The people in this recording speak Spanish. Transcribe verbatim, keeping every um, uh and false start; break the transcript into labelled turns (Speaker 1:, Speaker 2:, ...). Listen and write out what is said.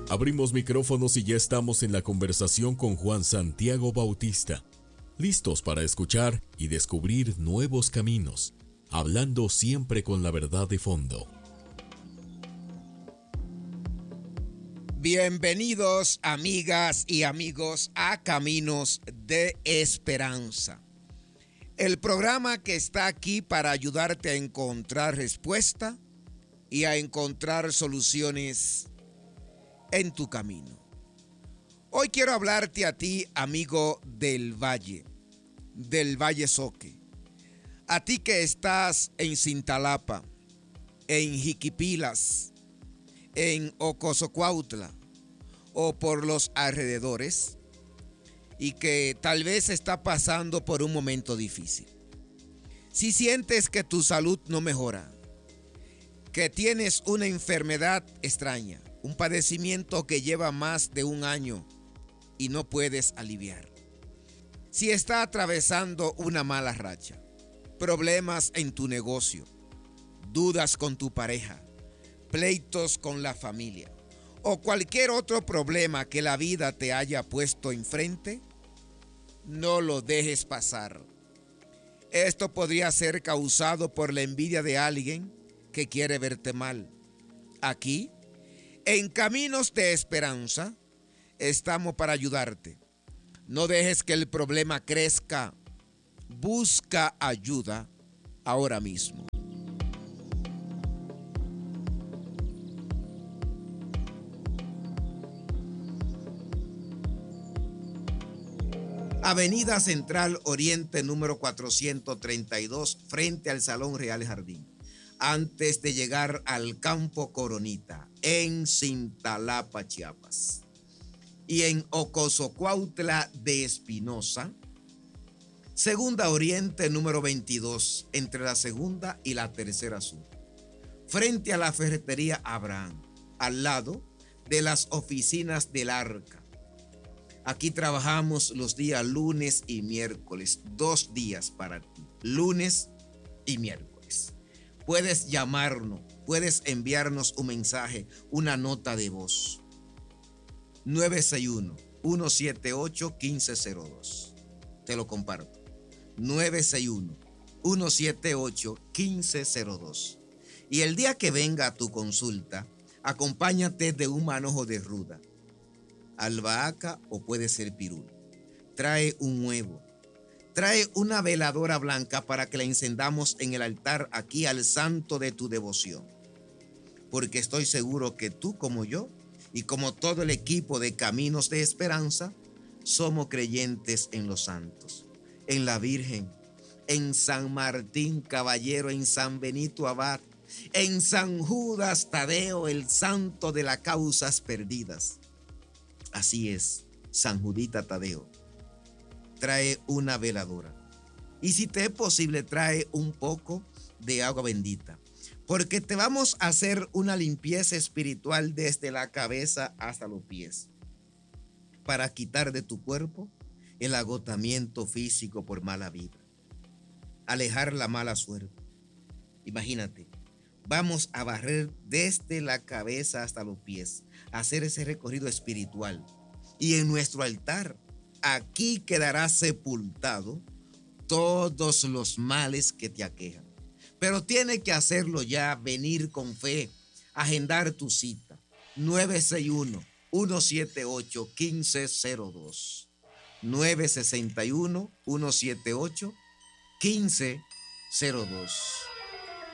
Speaker 1: Abrimos micrófonos y ya estamos en la conversación con Juan Santiago Bautista, listos para escuchar y descubrir nuevos caminos, hablando siempre con la verdad de fondo.
Speaker 2: Bienvenidos, amigas y amigos, a Caminos de Esperanza, el programa que está aquí para ayudarte a encontrar respuesta y a encontrar soluciones en tu camino. Hoy quiero hablarte a ti, amigo del Valle, del Valle Soque, a ti que estás en Cintalapa, en Jiquipilas, en Ocosocuautla o por los alrededores y que tal vez está pasando por un momento difícil. Si sientes que tu salud no mejora, que tienes una enfermedad extraña, un padecimiento que lleva más de un año y no puedes aliviar. Si está atravesando una mala racha, problemas en tu negocio, dudas con tu pareja, pleitos con la familia o cualquier otro problema que la vida te haya puesto enfrente, no lo dejes pasar. Esto podría ser causado por la envidia de alguien que quiere verte mal. Aquí, en Caminos de Esperanza, estamos para ayudarte. No dejes que el problema crezca. Busca ayuda ahora mismo. Avenida Central Oriente número cuatrocientos treinta y dos, frente al Salón Real Jardín, antes de llegar al Campo Coronita, en Cintalapa, Chiapas. Y en Ocosocuautla de Espinosa, Segunda Oriente número veintidós, entre la segunda y la tercera sur, frente a la ferretería Abraham, al lado de las oficinas del Arca. Aquí trabajamos los días lunes y miércoles, dos días para ti, lunes y miércoles. Puedes llamarnos, puedes enviarnos un mensaje, una nota de voz. nueve seis uno, uno siete ocho, uno cinco cero dos. Te lo comparto. nueve seis uno, uno siete ocho, uno cinco cero dos. Y el día que venga a tu consulta, acompáñate de un manojo de ruda, albahaca o puede ser pirul. Trae un huevo. Trae una veladora blanca para que la encendamos en el altar aquí al santo de tu devoción. Porque estoy seguro que tú como yo y como todo el equipo de Caminos de Esperanza somos creyentes en los santos, en la Virgen, en San Martín Caballero, en San Benito Abad, en San Judas Tadeo, el santo de las causas perdidas. Así es, San Judita Tadeo. Trae una veladora. Y si te es posible, trae un poco de agua bendita. Porque te vamos a hacer una limpieza espiritual desde la cabeza hasta los pies. Para quitar de tu cuerpo el agotamiento físico por mala vida. Alejar la mala suerte. Imagínate, vamos a barrer desde la cabeza hasta los pies, hacer ese recorrido espiritual. Y en nuestro altar, aquí quedará sepultado todos los males que te aquejan. Pero tienes que hacerlo ya, venir con fe, agendar tu cita. nueve seis uno, uno siete ocho, uno cinco cero dos. nueve seis uno, uno siete ocho, uno cinco cero dos.